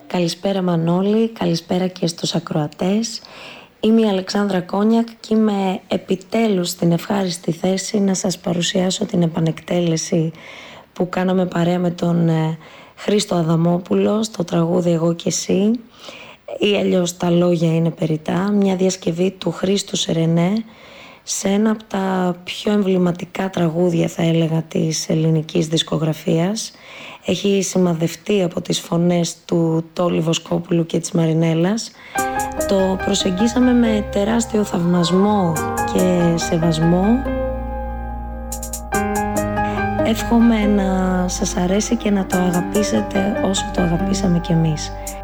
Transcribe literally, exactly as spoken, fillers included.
Καλησπέρα Μανώλη, καλησπέρα και στους ακροατές. Είμαι η Αλεξάνδρα Κόνιακ και είμαι επιτέλους στην ευχάριστη θέση να σας παρουσιάσω την επανεκτέλεση που κάναμε παρέα με τον Χρήστο Αδαμόπουλο στο τραγούδι «Εγώ και εσύ» ή αλλιώς «Τα λόγια είναι περιττά», μια διασκευή του Χρήστου Σερενέ σε ένα από τα πιο εμβληματικά τραγούδια, θα έλεγα, της ελληνικής δισκογραφίας. Έχει σημαδευτεί από τις φωνές του Τόλι Βοσκόπουλου και της Μαρινέλας. Το προσεγγίσαμε με τεράστιο θαυμασμό και σεβασμό. Εύχομαι να σας αρέσει και να το αγαπήσετε όσο το αγαπήσαμε κι εμείς.